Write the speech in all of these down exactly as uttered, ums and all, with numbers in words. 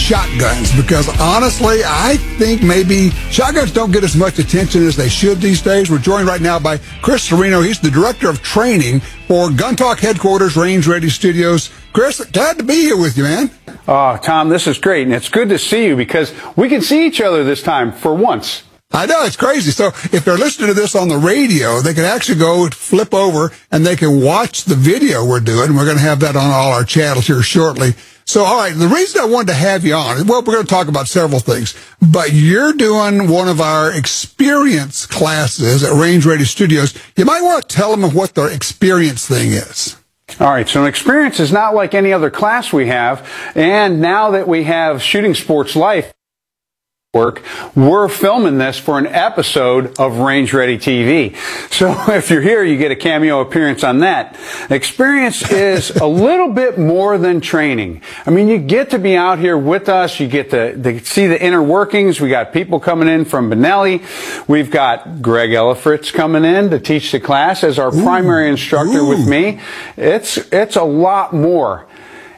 shotguns, because honestly, I think maybe shotguns don't get as much attention as they should these days. We're joined right now by Chris Serino. He's the director of training for Gun Talk headquarters, Range Ready Studios. Chris, glad to be here with you, man. Oh, Tom, this is great, and it's good to see you because we can see each other this time for once. I know, it's crazy. So if they're listening to this on the radio, they can actually go flip over and they can watch the video we're doing. We're going to have that on all our channels here shortly. So, all right, the reason I wanted to have you on, well, we're going to talk about several things, but you're doing one of our experience classes at Range Ready Studios. You might want to tell them what their experience thing is. All right, so an experience is not like any other class we have, and now that we have Shooting Sports Life work, we're filming this for an episode of Range Ready T V. So if you're here, you get a cameo appearance on that. Experience is a little bit more than training. I mean, you get to be out here with us. You get to, to see the inner workings. We got people coming in from Benelli. We've got Greg Ellifritz coming in to teach the class as our ooh, primary instructor ooh. with me. It's, it's a lot more.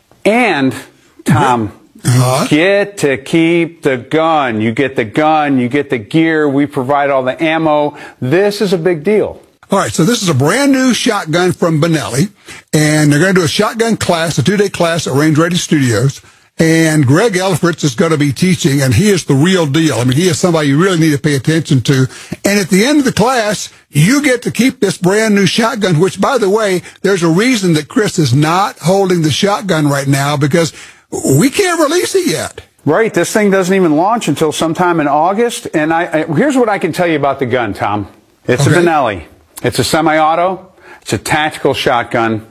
And, Tom, Uh-huh. Get to keep the gun. You get the gun, you get the gear, we provide all the ammo. This is a big deal. All right, so this is a brand new shotgun from Benelli, and they're going to do a shotgun class, a two-day class at Range Ready Studios, and Greg Ellifritz is going to be teaching, and he is the real deal. I mean, he is somebody you really need to pay attention to. And at the end of the class, you get to keep this brand new shotgun, which, by the way, there's a reason that Chris is not holding the shotgun right now, because we can't release it yet. Right. This thing doesn't even launch until sometime in August. And I, I here's what I can tell you about the gun, Tom. It's okay. a Benelli. It's a semi-auto. It's a tactical shotgun.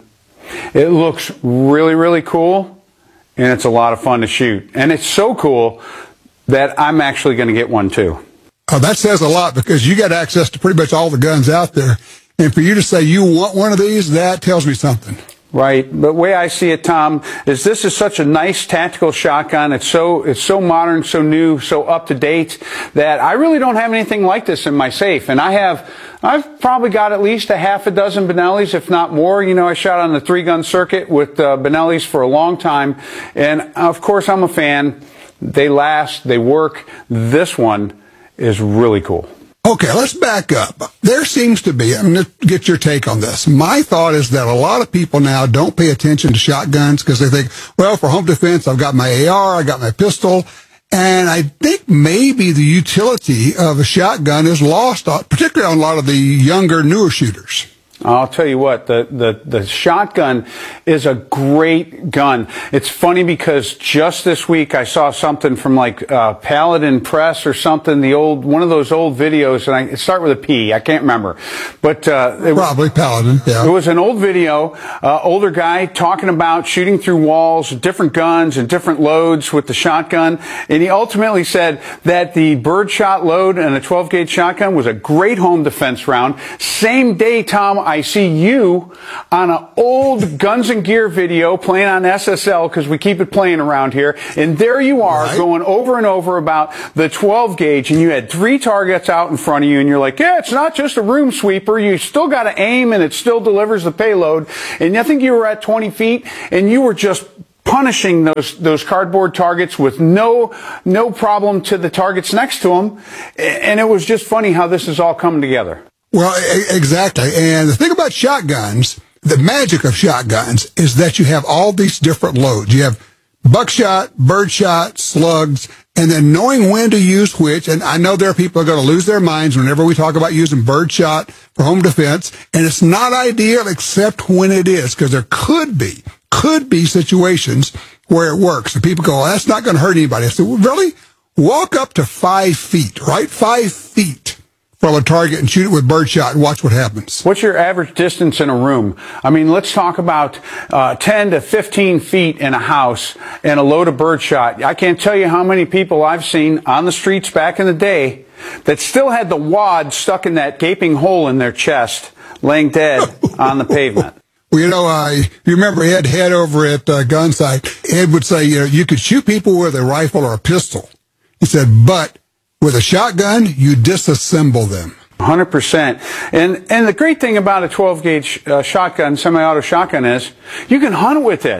It looks really, really cool. And it's a lot of fun to shoot. And it's so cool that I'm actually going to get one too. Oh, that says a lot, because you got access to pretty much all the guns out there. And for you to say you want one of these, that tells me something. Right. But the way I see it, Tom, is this is such a nice tactical shotgun. It's so, it's so modern, so new, so up to date that I really don't have anything like this in my safe. And I have, I've probably got at least a half a dozen Benellis, if not more. You know, I shot on the three gun circuit with uh, Benellis for a long time. And of course, I'm a fan. They last, they work. This one is really cool. Okay, let's back up. There seems to be, I'm going to get your take on this. My thought is that a lot of people now don't pay attention to shotguns because they think, well, for home defense, I've got my A R, I got my pistol. And I think maybe the utility of a shotgun is lost, particularly on a lot of the younger, newer shooters. I'll tell you what, the, the, the shotgun is a great gun. It's funny because just this week I saw something from like uh, Paladin Press or something, the old, one of those old videos, and I it start with a P, I can't remember. But uh, it Probably was, Paladin, yeah. It was an old video, uh, older guy talking about shooting through walls, different guns and different loads with the shotgun. And he ultimately said that the birdshot load and a twelve gauge shotgun was a great home defense round. Same day, Tom, I see you on an old Guns and Gear video playing on S S L because we keep it playing around here. And there you are right. going over and over about the twelve gauge, and you had three targets out in front of you, and you're like, yeah, it's not just a room sweeper. You still got to aim, and it still delivers the payload. And I think you were at twenty feet, and you were just punishing those those cardboard targets with no no problem to the targets next to them. And it was just funny how this is all coming together. Well, exactly. And the thing about shotguns, the magic of shotguns is that you have all these different loads. You have buckshot, birdshot, slugs, and then knowing when to use which. And I know there are people who are going to lose their minds whenever we talk about using birdshot for home defense. And it's not ideal except when it is, because there could be, could be situations where it works. And people go, well, that's not going to hurt anybody. I said, well, really? Walk up to five feet, right? Five feet. From a target and shoot it with birdshot and watch what happens. What's your average distance in a room? I mean, let's talk about uh, ten to fifteen feet in a house and a load of birdshot. I can't tell you how many people I've seen on the streets back in the day that still had the wad stuck in that gaping hole in their chest, laying dead on the pavement. Well, you know, uh, you remember Ed Head over at uh, Gunsight. Ed would say, you know, you could shoot people with a rifle or a pistol. He said, but with a shotgun, you disassemble them. one hundred percent. And and the great thing about a twelve gauge uh, shotgun, semi-auto shotgun, is you can hunt with it.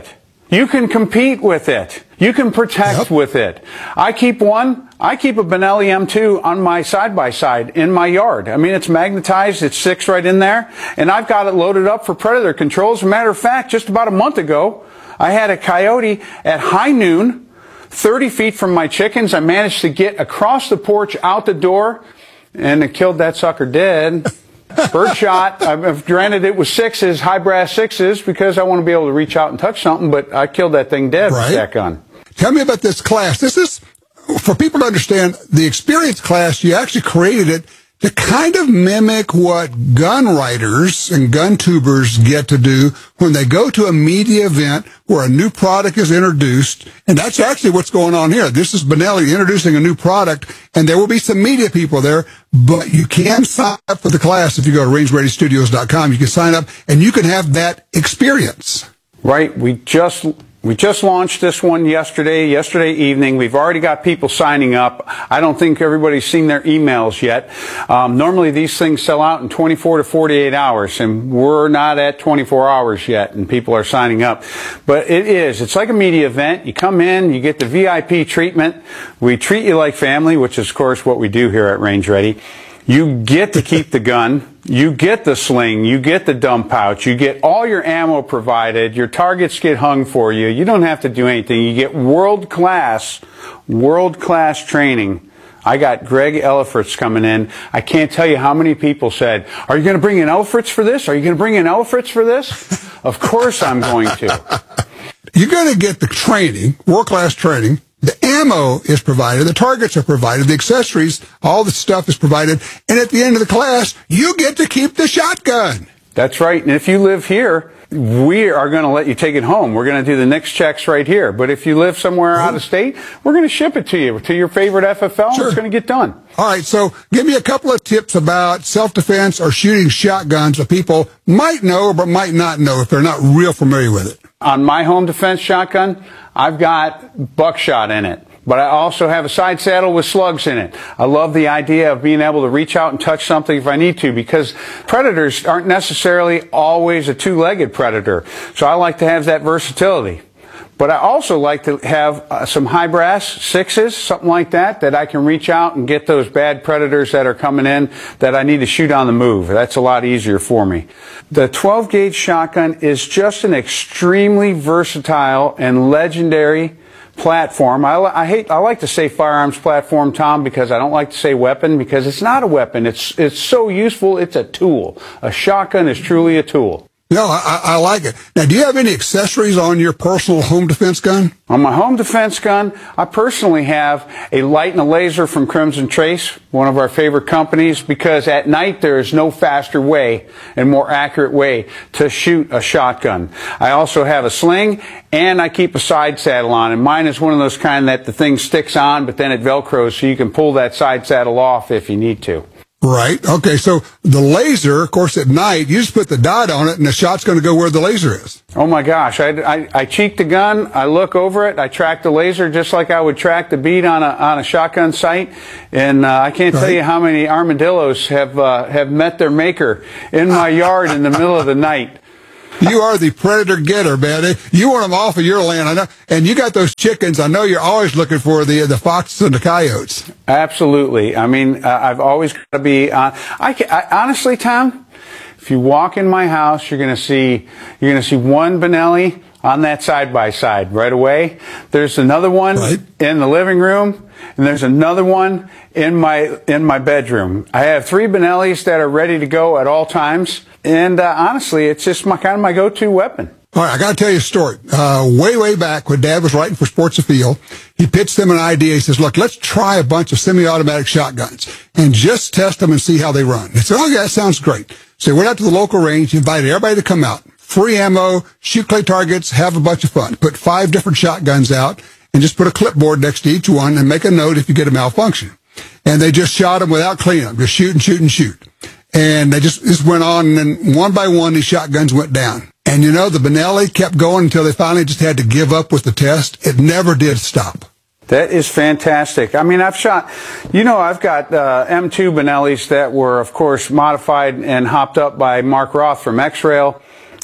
You can compete with it. You can protect Yep. with it. I keep one. I keep a Benelli M two on my side-by-side in my yard. I mean, it's magnetized. It sticks right in there. And I've got it loaded up for predator control. As a matter of fact, just about a month ago, I had a coyote at high noon, thirty feet from my chickens. I managed to get across the porch, out the door, and it killed that sucker dead. Bird shot. I've, granted, it was sixes, high brass sixes, because I want to be able to reach out and touch something, but I killed that thing dead Right. with that gun. Tell me about this class. This is, for people to understand, the experience class, you actually created it to kind of mimic what gun writers and gun tubers get to do when they go to a media event where a new product is introduced. And that's actually what's going on here. This is Benelli introducing a new product, and there will be some media people there, but you can sign up for the class if you go to range ready studios dot com. You can sign up, and you can have that experience. Right. We just we just launched this one yesterday, yesterday evening. We've already got people signing up. I don't think everybody's seen their emails yet. Um, normally these things sell out in twenty-four to forty-eight hours, and we're not at twenty-four hours yet, and people are signing up. But it is. It's like a media event. You come in, you get the V I P treatment. We treat you like family, which is, of course, what we do here at Range Ready. You get to keep the gun. You get the sling, you get the dump pouch, you get all your ammo provided, your targets get hung for you, you don't have to do anything. You get world-class, world-class training. I got Greg Elifritz coming in. I can't tell you how many people said, are you going to bring in Elifritz for this? Are you going to bring in Elifritz for this? Of course I'm going to. You're going to get the training, world-class training. The ammo is provided, the targets are provided, the accessories, all the stuff is provided, and at the end of the class, you get to keep the shotgun. That's right. And if you live here, we are going to let you take it home. We're going to do the next checks right here. But if you live somewhere out of state, we're going to ship it to you, to your favorite F F L, Sure. and it's going to get done. All right, so give me a couple of tips about self-defense or shooting shotguns that people might know but might not know if they're not real familiar with it. On my home defense shotgun, I've got buckshot in it, but I also have a side saddle with slugs in it. I love the idea of being able to reach out and touch something if I need to, because predators aren't necessarily always a two-legged predator. So I like to have that versatility. But I also like to have uh, some high brass sixes, something like that, that I can reach out and get those bad predators that are coming in that I need to shoot on the move. That's a lot easier for me. The twelve gauge shotgun is just an extremely versatile and legendary platform. I, I hate, I like to say firearms platform, Tom, because I don't like to say weapon, because it's not a weapon. It's, it's so useful. It's a tool. A shotgun is truly a tool. No, I, I like it. Now, do you have any accessories on your personal home defense gun? On my home defense gun, I personally have a light and a laser from Crimson Trace, one of our favorite companies, because at night there is no faster way and more accurate way to shoot a shotgun. I also have a sling, and I keep a side saddle on, and mine is one of those kind that the thing sticks on, but then it velcros, so you can pull that side saddle off if you need to. Right. Okay, so the laser, of course, at night, you just put the dot on it, and the shot's going to go where the laser is. Oh, my gosh. I, I, I cheek the gun, I look over it, I track the laser just like I would track the bead on a, on a shotgun sight, and uh, I can't Right. tell you how many armadillos have, uh, have met their maker in my yard in the middle of the night. You are the predator getter, man. You want them off of your land, I know. And you got those chickens. I know you're always looking for the the foxes and the coyotes. Absolutely. I mean, uh, I've always got to be. Uh, I, can, I honestly, Tom, if you walk in my house, you're going to see you're going to see one Benelli on that side by side right away. There's another one Right. in the living room, and there's another one in my in my bedroom. I have three Benellis that are ready to go at all times, and uh, honestly, it's just my kind of my go-to weapon. All right, I got to tell you a story. Uh, way, way back when Dad was writing for Sports Afield, he pitched them an idea. He says, look, let's try a bunch of semi-automatic shotguns and just test them and see how they run. They said, oh, yeah, that sounds great. So we went out to the local range, invited everybody to come out. Free ammo, shoot clay targets, have a bunch of fun. Put five different shotguns out and just put a clipboard next to each one and make a note if you get a malfunction. And they just shot them without cleanup, just shoot and shoot and shoot. And they just, just went on, and then one by one, these shotguns went down. And, you know, the Benelli kept going until they finally just had to give up with the test. It never did stop. That is fantastic. I mean, I've shot, you know, I've got uh, M two Benellis that were, of course, modified and hopped up by Mark Roth from X-Rail.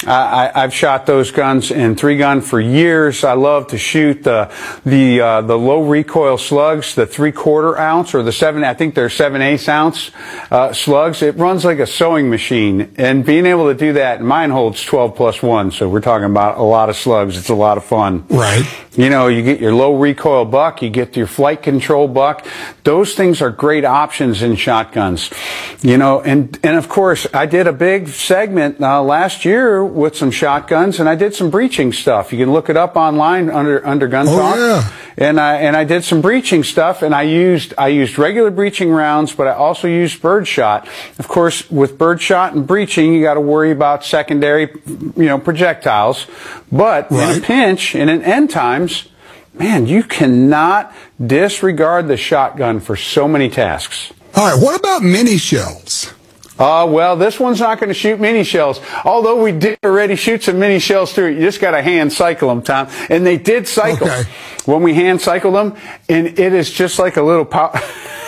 I, I've shot those guns in three gun for years. I love to shoot the the uh, the low recoil slugs, the three quarter ounce or the seven. I think they're seven eighths ounce uh, slugs. It runs like a sewing machine, and being able to do that, mine holds twelve plus one. So we're talking about a lot of slugs. It's a lot of fun. Right. You know, you get your low recoil buck, you get your flight control buck. Those things are great options in shotguns. You know, and and of course, I did a big segment uh, last year with some shotguns, and I did some breaching stuff. You can look it up online under under Gun Oh, Talk. yeah. And I and I did some breaching stuff, and I used I used regular breaching rounds, but I also used birdshot. Of course, with birdshot and breaching, you got to worry about secondary, you know, projectiles. But Right. in a pinch, and in end times, man, you cannot disregard the shotgun for so many tasks. All right, what about mini shells? Uh, well, this one's not going to shoot mini shells. Although we did already shoot some mini shells through it. You just got to hand cycle them, Tom. And they did cycle Okay. when we hand cycle them. And it is just like a little powder.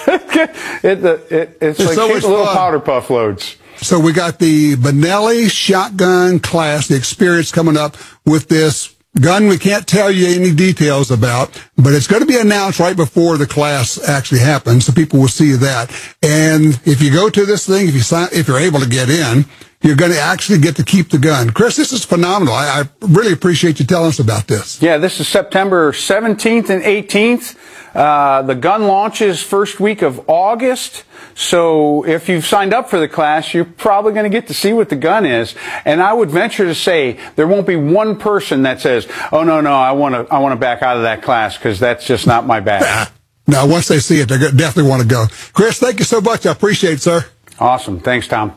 it, it, it's, It's like so shooting much little fun. powder puff loads. So we got the Benelli shotgun class, the experience coming up with this gun we can't tell you any details about, but it's going to be announced right before the class actually happens, so people will see that. And if you go to this thing, if you sign, if you're able to get in, you're going to actually get to keep the gun. Chris, this is phenomenal. I, I really appreciate you telling us about this. Yeah, this is September seventeenth and eighteenth. Uh, the gun launches first week of August. So if you've signed up for the class, you're probably going to get to see what the gun is. And I would venture to say there won't be one person that says, "Oh no, no, I want to, I want to back out of that class because that's just not my bag." Now, once they see it, they definitely want to go. Chris, thank you so much. I appreciate it, sir. Awesome. Thanks, Tom.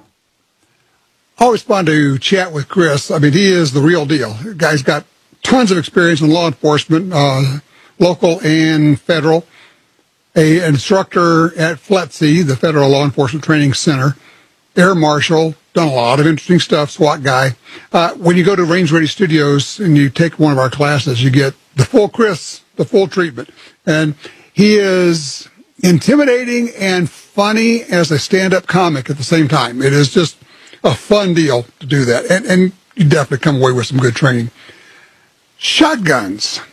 Always fun to chat with Chris. I mean, he is the real deal. The guy's got tons of experience in law enforcement, uh, local and federal. A instructor at F L E T C, the Federal Law Enforcement Training Center, air marshal, done a lot of interesting stuff, SWAT guy. Uh, when you go to Range Ready Studios and you take one of our classes, you get the full Chris, the full treatment. And he is intimidating and funny as a stand-up comic at the same time. It is just a fun deal to do that. And, and you definitely come away with some good training. Shotguns.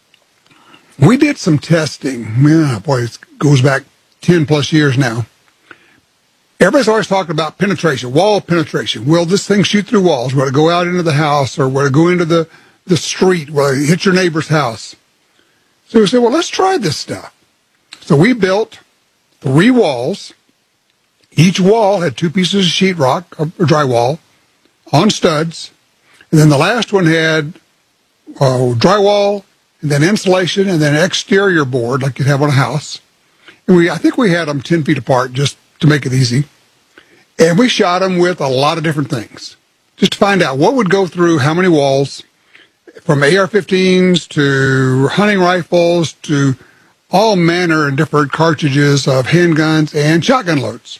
We did some testing. Yeah, boy, it goes back ten plus years now. Everybody's always talking about penetration, wall penetration. Will this thing shoot through walls? Will it go out into the house, or will it go into the, the street? Will it hit your neighbor's house? So we said, well, let's try this stuff. So we built three walls. Each wall had two pieces of sheetrock or drywall on studs. And then the last one had uh, drywall, and then insulation, and then exterior board like you'd have on a house. And we, I think we had them ten feet apart just to make it easy. And we shot them with a lot of different things just to find out what would go through how many walls, from A R fifteens to hunting rifles to all manner of different cartridges of handguns and shotgun loads.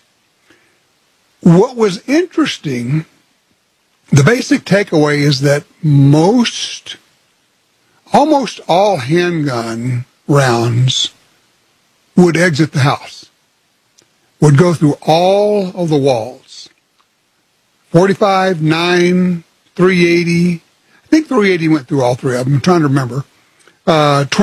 What was interesting, the basic takeaway is that most, almost all handgun rounds would exit the house, would go through all of the walls. forty-five, nine, three eighty. I think three eighty went through all three of them. I'm trying to remember. Uh,